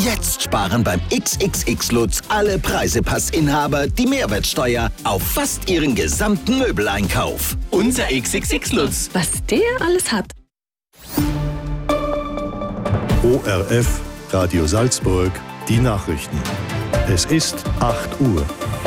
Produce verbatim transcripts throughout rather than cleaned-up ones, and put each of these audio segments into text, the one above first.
Jetzt sparen beim X X X Lutz alle Preisepassinhaber die Mehrwertsteuer auf fast ihren gesamten Möbeleinkauf. Unser X X X Lutz. Was der alles hat. O R F, Radio Salzburg, die Nachrichten. Es ist acht Uhr.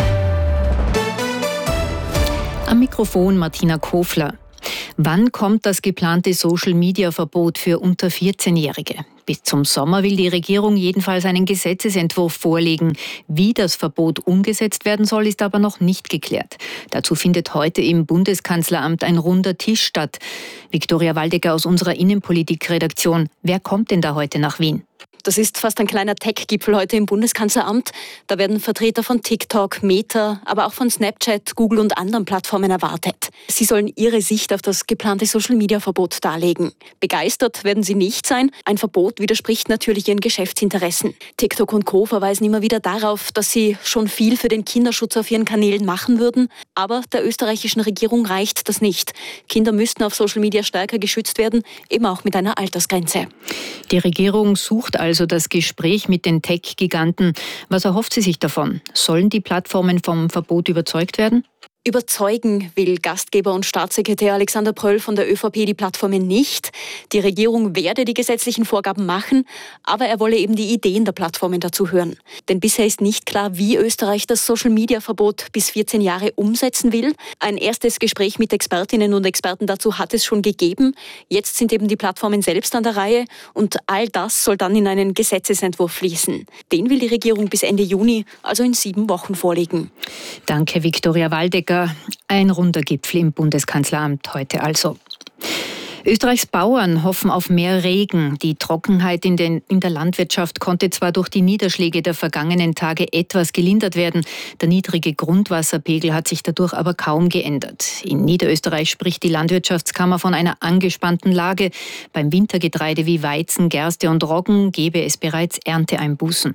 Am Mikrofon Martina Kofler. Wann kommt das geplante Social-Media-Verbot für unter vierzehnjährige? Bis zum Sommer will die Regierung jedenfalls einen Gesetzesentwurf vorlegen. Wie das Verbot umgesetzt werden soll, ist aber noch nicht geklärt. Dazu findet heute im Bundeskanzleramt ein runder Tisch statt. Viktoria Waldecker aus unserer Innenpolitik-Redaktion. Wer kommt denn da heute nach Wien? Das ist fast ein kleiner Tech-Gipfel heute im Bundeskanzleramt. Da werden Vertreter von TikTok, Meta, aber auch von Snapchat, Google und anderen Plattformen erwartet. Sie sollen ihre Sicht auf das geplante Social-Media-Verbot darlegen. Begeistert werden sie nicht sein. Ein Verbot widerspricht natürlich ihren Geschäftsinteressen. TikTok und Co. verweisen immer wieder darauf, dass sie schon viel für den Kinderschutz auf ihren Kanälen machen würden. Aber der österreichischen Regierung reicht das nicht. Kinder müssten auf Social Media stärker geschützt werden, eben auch mit einer Altersgrenze. Die Regierung sucht also das Gespräch mit den Tech-Giganten. Was erhofft sie sich davon? Sollen die Plattformen vom Verbot überzeugt werden? Überzeugen will Gastgeber und Staatssekretär Alexander Pröll von der ÖVP die Plattformen nicht. Die Regierung werde die gesetzlichen Vorgaben machen, aber er wolle eben die Ideen der Plattformen dazu hören. Denn bisher ist nicht klar, wie Österreich das Social-Media-Verbot bis vierzehn Jahre umsetzen will. Ein erstes Gespräch mit Expertinnen und Experten dazu hat es schon gegeben. Jetzt sind eben die Plattformen selbst an der Reihe und all das soll dann in einen Gesetzesentwurf fließen. Den will die Regierung bis Ende Juni, also in sieben Wochen, vorlegen. Danke, Viktoria Waldecker. Ein runder Gipfel im Bundeskanzleramt heute also. Österreichs Bauern hoffen auf mehr Regen. Die Trockenheit in, den, in der Landwirtschaft konnte zwar durch die Niederschläge der vergangenen Tage etwas gelindert werden. Der niedrige Grundwasserpegel hat sich dadurch aber kaum geändert. In Niederösterreich spricht die Landwirtschaftskammer von einer angespannten Lage. Beim Wintergetreide wie Weizen, Gerste und Roggen gebe es bereits Ernteeinbußen.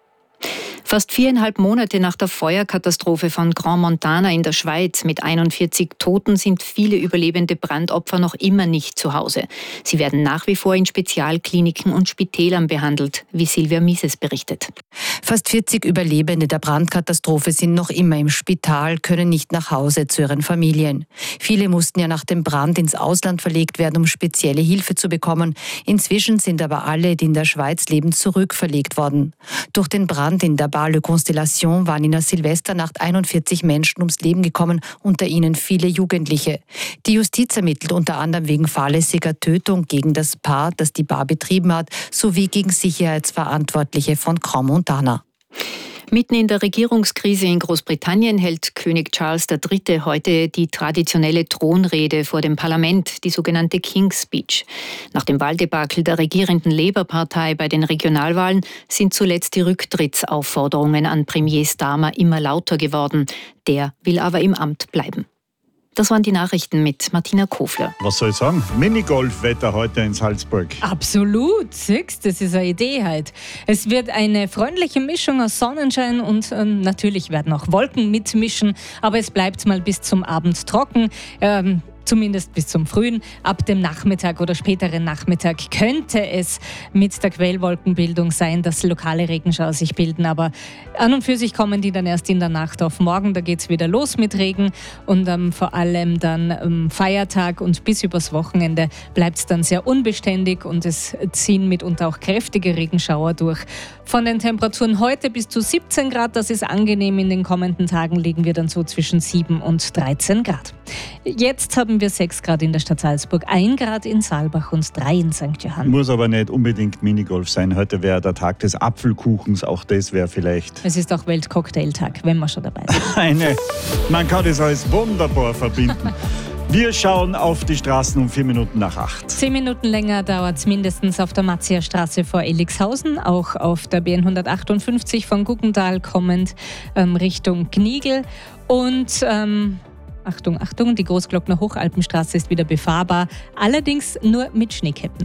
Fast viereinhalb Monate nach der Feuerkatastrophe von Grand Montana in der Schweiz mit einundvierzig Toten sind viele überlebende Brandopfer noch immer nicht zu Hause. Sie werden nach wie vor in Spezialkliniken und Spitälern behandelt, wie Silvia Mises berichtet. Fast vierzig Überlebende der Brandkatastrophe sind noch immer im Spital, können nicht nach Hause zu ihren Familien. Viele mussten ja nach dem Brand ins Ausland verlegt werden, um spezielle Hilfe zu bekommen. Inzwischen sind aber alle, die in der Schweiz leben, zurückverlegt worden. Durch den Brand in der Bar Le Constellation waren in der Silvesternacht einundvierzig Menschen ums Leben gekommen, unter ihnen viele Jugendliche. Die Justiz ermittelt unter anderem wegen fahrlässiger Tötung gegen das Paar, das die Bar betrieben hat, sowie gegen Sicherheitsverantwortliche von Grand Montana. Mitten in der Regierungskrise in Großbritannien hält König Charles der Dritte heute die traditionelle Thronrede vor dem Parlament, die sogenannte King's Speech. Nach dem Wahldebakel der regierenden Labour-Partei bei den Regionalwahlen sind zuletzt die Rücktrittsaufforderungen an Premier Starmer immer lauter geworden. Der will aber im Amt bleiben. Das waren die Nachrichten mit Martina Kofler. Was soll ich sagen? Minigolf-Wetter heute in Salzburg. Absolut, siehst, das ist eine Idee halt. Es wird eine freundliche Mischung aus Sonnenschein und ähm, natürlich werden auch Wolken mitmischen, aber es bleibt mal bis zum Abend trocken. Ähm, Zumindest bis zum Frühen. Ab dem Nachmittag oder späteren Nachmittag könnte es mit der Quellwolkenbildung sein, dass lokale Regenschauer sich bilden. Aber an und für sich kommen die dann erst in der Nacht auf morgen. Da geht es wieder los mit Regen. Und ähm, vor allem dann am Feiertag und bis übers Wochenende bleibt es dann sehr unbeständig. Und es ziehen mitunter auch kräftige Regenschauer durch. Von den Temperaturen heute bis zu siebzehn Grad. Das ist angenehm. In den kommenden Tagen liegen wir dann so zwischen sieben und dreizehn Grad. Jetzt haben wir sechs Grad in der Stadt Salzburg, ein Grad in Saalbach und drei in Sankt Johann. Muss aber nicht unbedingt Minigolf sein. Heute wäre der Tag des Apfelkuchens. Auch das wäre vielleicht... Es ist auch Weltcocktailtag, wenn wir schon dabei sind. Eine, man kann das alles wunderbar verbinden. Wir schauen auf die Straßen um vier Minuten nach acht. Zehn Minuten länger dauert es mindestens auf der Matzia-Straße vor Elixhausen, auch auf der B N hundertachtundfünfzig von Guggental kommend ähm, Richtung Gnigl. Und ähm, Achtung, Achtung, die Großglockner Hochalpenstraße ist wieder befahrbar, allerdings nur mit Schneeketten.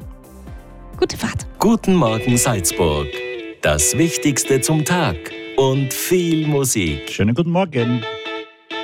Gute Fahrt. Guten Morgen Salzburg. Das Wichtigste zum Tag und viel Musik. Schönen guten Morgen.